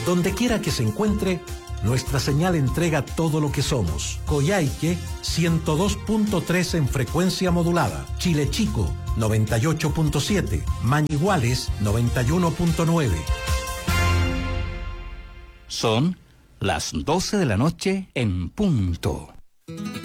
Donde quiera que se encuentre, nuestra señal entrega todo lo que somos. Coyhaique 102.3 en frecuencia modulada. Chile Chico 98.7. Mañiguales 91.9. Son las 12 de la noche en punto.